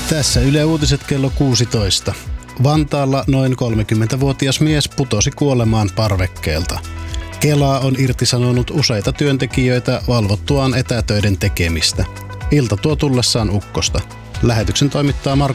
Tässä Yle Uutiset kello 16. Vantaalla noin 30-vuotias mies putosi kuolemaan parvekkeelta. Kela on irtisanonut useita työntekijöitä valvottuaan etätöiden tekemistä. Ilta tuo tullessaan ukkosta. Lähetyksen toimittaa Markus